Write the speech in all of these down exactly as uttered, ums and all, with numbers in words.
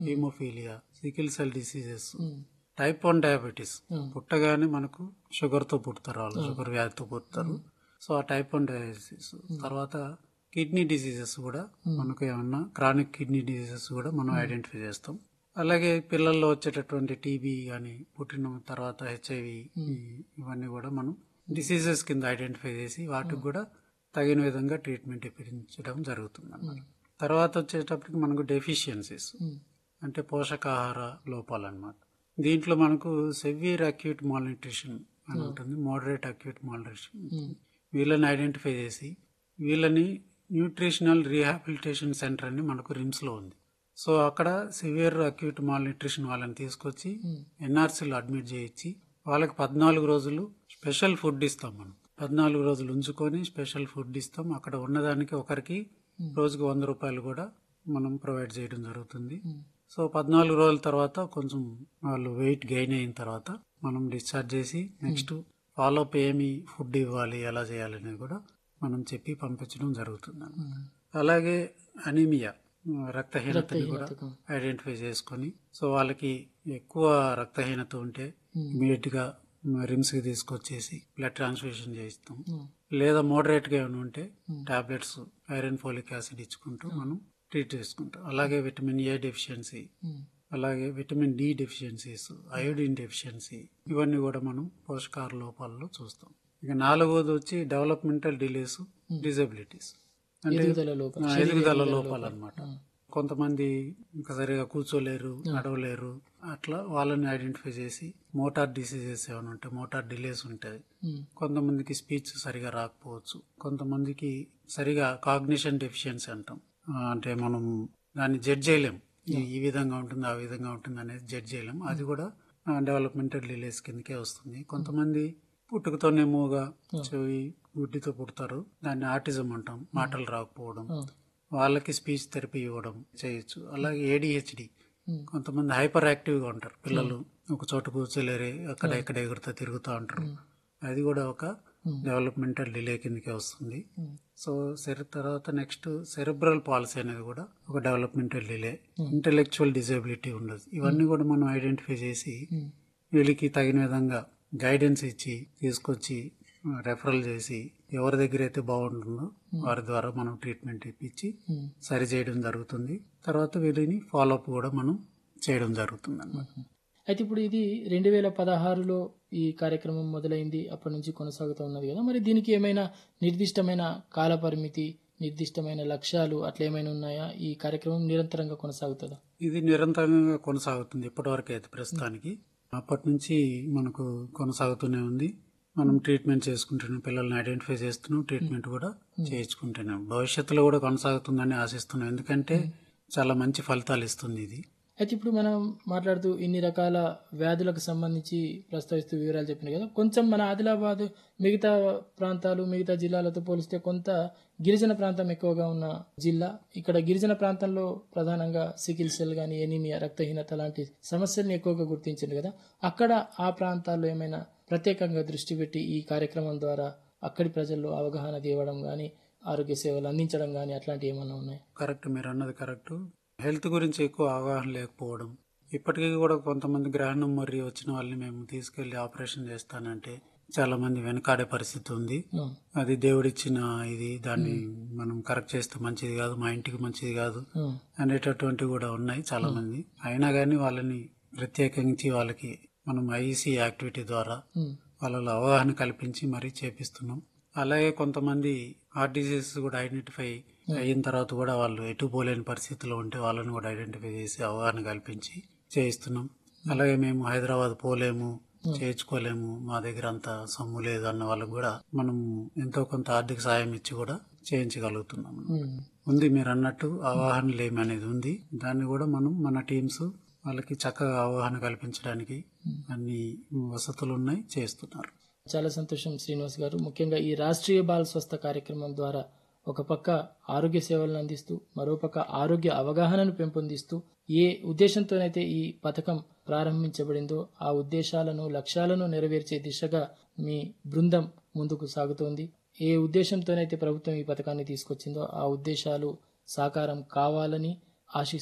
Haemophilia, sickle cell diseases, type one diabetes. పుట్టగానే మనకు sugar తో పుడతారు, వాళ్ళు షుగర్ వ్యాధితో పుడతారు. సో ఆ టైప్ వన్ డయాబెటీస్ తర్వాత కిడ్నీ డిసీజెస్ కూడా మనకు ఏమన్నా క్రానిక్ కిడ్నీ డిసీజెస్ కూడా మనం ఐడెంటిఫై చేస్తాం. అలాగే పిల్లల్లో వచ్చేటటువంటి టీబీ కానీ పుట్టిన తర్వాత హెచ్ఐవి ఇవన్నీ కూడా మనం డిసీజెస్ కింద ఐడెంటిఫై చేసి వాటికి కూడా తగిన విధంగా ట్రీట్మెంట్ ఇప్పించడం జరుగుతుంది అన్నమాట. తర్వాత వచ్చేటప్పటికి మనకు డెఫిషియన్సీస్ అంటే పోషకాహార లోపాలు అన్నమాట. దీంట్లో మనకు సెవియర్ అక్యూట్ మాల్న్యూట్రిషన్ అని ఉంటుంది, మోడరేట్ అక్యూట్ మాల్న్యూట్రిషన్. వీళ్ళని ఐడెంటిఫై చేసి వీళ్ళని న్యూట్రిషనల్ రీహాబిలిటేషన్ సెంటర్ అని మనకు రిమ్స్ లో ఉంది. సో అక్కడ సివియర్ అక్యూట్ మాల్న్యూట్రిషన్ వాళ్ళని తీసుకొచ్చి ఎన్ఆర్సీలో అడ్మిట్ చేయించి వాళ్ళకి పద్నాలుగు రోజులు స్పెషల్ ఫుడ్ ఇస్తాం. మనం పద్నాలుగు రోజులు ఉంచుకొని స్పెషల్ ఫుడ్ ఇస్తాం. అక్కడ ఉన్నదానికి ఒకరికి రోజుకి వంద రూపాయలు కూడా మనం ప్రొవైడ్ చేయడం జరుగుతుంది. సో పద్నాలుగు రోజుల తర్వాత కొంచెం వాళ్ళు వెయిట్ గెయిన్ అయిన తర్వాత మనం డిశ్చార్జ్ చేసి నెక్స్ట్ ఫాలోఅప్ ఏమి ఫుడ్ ఇవ్వాలి, ఎలా చేయాలి అనేది కూడా మనం చెప్పి పంపించడం జరుగుతుంది. అలాగే అనీమియా రక్తహీనతని కూడా ఐడెంటిఫై చేసుకొని సో వాళ్ళకి ఎక్కువ రక్తహీనత ఉంటే ఇమీడియట్ గా రిమ్స్ కి తీసుకొచ్చేసి బ్లడ్ ట్రాన్స్ఫ్యూషన్ చేయిస్తాం. లేదా మోడరేట్ గా ఏమైనా ఉంటే టాబ్లెట్స్ ఐరన్ ఫోలిక్ యాసిడ్ ఇచ్చుకుంటూ మనం ట్రీట్ చేసుకుంటాం. అలాగే విటమిన్ ఏ డెఫిషియన్సీ, అలాగే vitamin D deficiencies, iodine deficiency ఇవన్నీ కూడా మనం పోషకాహార లోపాలలో చూస్తాం. ఇక నాలుగోది వచ్చి డెవలప్మెంటల్ డిలేస్, డిజబిలిటీస్ అంటే ఎదుగుదల లోపాలు అన్నమాట. కొంతమంది ఇంకా సరిగా కూర్చోలేరు, నడవలేరు, అట్లా వాళ్ళని ఐడెంటిఫై చేసి మోటార్ డిసీజెస్ ఏమైనా ఉంటాయి, మోటార్ డిలేస్ ఉంటాయి. కొంతమందికి స్పీచ్ సరిగా రాకపోవచ్చు, కొంతమందికి సరిగా కాగ్నిషన్ డెఫిషియన్సీ అంటాం. అంటే మనం దాన్ని జడ్జ్ చేయలేం, ఈ విధంగా ఉంటుంది ఆ విధంగా ఉంటుంది అనేది జడ్జ్ చేయలేం. అది కూడా డెవలప్మెంటల్ డిలేస్ కిందకే వస్తుంది. కొంతమంది పుట్టుకతోనే మూగా చెవి గుడ్డితో పుడతారు, దాన్ని ఆటిజం అంటాం, మాటలు రాకపోవడం, వాళ్ళకి స్పీచ్ థెరపీ ఇవ్వడం చేయొచ్చు. అలాగే ఏడిహెచ్డి, కొంతమంది హైపర్ యాక్టివ్ గా ఉంటారు పిల్లలు, ఒక చోట కూర్చోలేరే అక్కడ ఇక్కడ ఎగురుతా తిరుగుతూ ఉంటారు, అది కూడా ఒక డెవలప్మెంటల్ డిలే కిందకే వస్తుంది. సో తర్వాత నెక్స్ట్ సెరెబ్రల్ పాలసీ అనేది కూడా ఒక డెవలప్మెంటల్ డిలే. ఇంటెలెక్చువల్ డిజబిలిటీ ఉండదు. ఇవన్నీ కూడా మనం ఐడెంటిఫై చేసి వీళ్ళకి తగిన విధంగా గైడెన్స్ ఇచ్చి తీసుకొచ్చి రెఫరల్ చేసి ఎవరి దగ్గర అయితే బాగుంటుందో వారి ద్వారా మనం ట్రీట్మెంట్ ఇప్పించి సరి చేయడం జరుగుతుంది. తర్వాత వీళ్ళని ఫాలోఅప్ కూడా మనం చేయడం జరుగుతుంది అన్నమాట. అయితే ఇప్పుడు ఇది రెండు వేల పదహారులో ఈ కార్యక్రమం మొదలైంది, అప్పటి నుంచి కొనసాగుతూ ఉన్నది కదా, మరి దీనికి ఏమైనా నిర్దిష్టమైన కాల పరిమితి, నిర్దిష్టమైన లక్ష్యాలు అట్లా ఏమైనా ఉన్నాయా? ఈ కార్యక్రమం నిరంతరంగా కొనసాగుతుందా? ఇది నిరంతరంగా కొనసాగుతుంది ఇప్పటి వరకు అయితే ప్రస్తుతానికి. అప్పటి నుంచి మనకు కొనసాగుతూనే ఉంది. మనం ట్రీట్మెంట్ చేసుకుంటున్నాం, పిల్లల్ని ఐడెంటిఫై చేస్తున్నాం, ట్రీట్మెంట్ కూడా చేయించుకుంటున్నాం. భవిష్యత్తులో కూడా కొనసాగుతుందని ఆశిస్తున్నాం, ఎందుకంటే చాలా మంచి ఫలితాలు ఇస్తుంది ఇది. అయితే ఇప్పుడు మనం మాట్లాడుతూ ఇన్ని రకాల వ్యాధులకు సంబంధించి ప్రస్తావిస్తూ వివరాలు చెప్పినాయి కదా, కొంచెం మన ఆదిలాబాద్ మిగతా ప్రాంతాలు మిగతా జిల్లాలతో పోలిస్తే కొంత గిరిజన ప్రాంతం ఎక్కువగా ఉన్న జిల్లా. ఇక్కడ గిరిజన ప్రాంతంలో ప్రధానంగా సికిల్ సెల్ గానీ, ఎనీమియా, రక్తహీనత లాంటి సమస్యల్ని ఎక్కువగా గుర్తించింది కదా, అక్కడ ఆ ప్రాంతాల్లో ఏమైనా ప్రత్యేకంగా దృష్టి పెట్టి ఈ కార్యక్రమం ద్వారా అక్కడి ప్రజల్లో అవగాహన తేవడం గానీ, ఆరోగ్య సేవలు అందించడం గానీ అట్లాంటివి ఏమన్నా ఉన్నాయి? కరెక్ట్, మీరు అన్నది కరెక్ట్. హెల్త్ గురించి ఎక్కువ అవగాహన లేకపోవడం, ఇప్పటికీ కూడా కొంతమంది గ్రహణం మరియు వచ్చిన వాళ్ళని మేము తీసుకెళ్లి ఆపరేషన్ చేస్తానంటే చాలా మంది వెనకాడే పరిస్థితి ఉంది. అది దేవుడిచ్చిన ఇది, దాన్ని మనం కరెక్ట్ చేస్తే మంచిది కాదు, మా ఇంటికి మంచిది కాదు అనేటటువంటివి కూడా ఉన్నాయి చాలా మంది. అయినా గానీ వాళ్ళని ప్రత్యేకించి వాళ్ళకి మనం ఐఈసీ యాక్టివిటీ ద్వారా వాళ్ళలో అవగాహన కల్పించి మరీ చేపిస్తున్నాం. అలాగే కొంతమంది హార్ట్ డిసీజెస్ కూడా ఐడెంటిఫై అయిన తర్వాత కూడా వాళ్ళు ఎటు పోలేని పరిస్థితిలో ఉంటే వాళ్ళని కూడా ఐడెంటిఫై చేసి అవగాహన కల్పించి చేయిస్తున్నాం. అలాగే మేము హైదరాబాద్ పోలేము, చేయించుకోలేము, మా దగ్గర అంత సొమ్ము లేదు అన్న వాళ్ళకు కూడా మనం ఎంతో కొంత ఆర్థిక సాయం ఇచ్చి కూడా చేయించగలుగుతున్నాం. ఉంది మీరు అన్నట్టు అవగాహన లేమి అనేది ఉంది. దాన్ని కూడా మనం మన టీమ్స్ వాళ్ళకి చక్కగా అవగాహన కల్పించడానికి అన్ని వసతులు ఉన్నాయి, చేస్తున్నారు. చాలా సంతోషం శ్రీనివాస్ గారు. ముఖ్యంగా ఈ రాష్ట్రీయ బాల స్వస్థ కార్యక్రమం ద్వారా ఒక పక్క ఆరోగ్య సేవలను అందిస్తూ మరోపక్క ఆరోగ్య అవగాహనను పెంపొందిస్తూ ఏ ఉద్దేశంతోనైతే ఈ పథకం ప్రారంభించబడిందో ఆ ఉద్దేశాలను లక్ష్యాలను నెరవేర్చే దిశగా మీ బృందం ముందుకు సాగుతోంది. ఏ ఉద్దేశంతోనైతే ప్రభుత్వం ఈ పథకాన్ని తీసుకొచ్చిందో ఆ ఉద్దేశాలు సాకారం కావాలని ఆశిస్తూ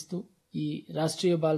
ఈ రాష్ట్రీయ బాల